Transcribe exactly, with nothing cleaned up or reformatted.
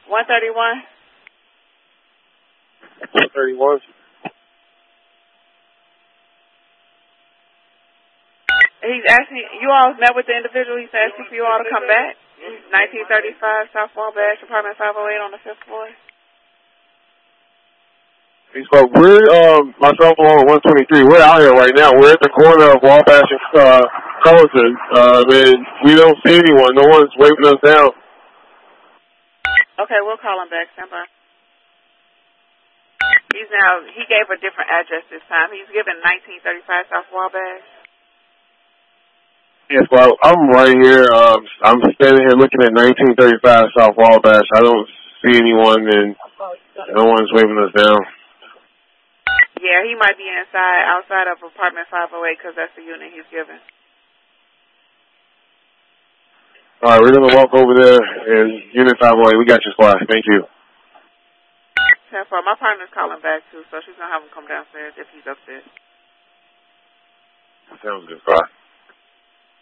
one thirty-one. one thirty-one. He's asking, you all met with the individual. He's asking for you all to come back. nineteen thirty-five South Wabash, apartment five oh eight on the fifth floor. So we're, um, myself along with one twenty-three, we're out here right now. We're at the corner of Wabash and uh, Cullerton, uh, and we don't see anyone. No one's waving us down. Okay, we'll call him back. Stand by. He's now, he gave a different address this time. He's given nineteen thirty-five South Wabash. Yes, well, I'm right here. Um, I'm standing here looking at nineteen thirty-five South Wabash. I don't see anyone, and no one's waving us down. Yeah, he might be inside, outside of apartment five oh eight, because that's the unit he's given. All right, we're going to walk over there, and unit five oh eight, we got your squad. Thank you. ten four, my partner's calling back, too, so she's going to have him come downstairs if he's upstairs. Sounds good, squad.